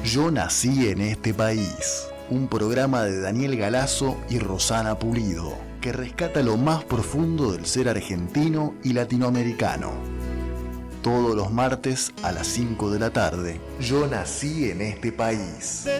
Yo nací en este país, un programa de Daniel Galazo y Rosana Pulido, que rescata lo más profundo del ser argentino y latinoamericano. Todos los martes a las 5 de la tarde. Yo nací en este país.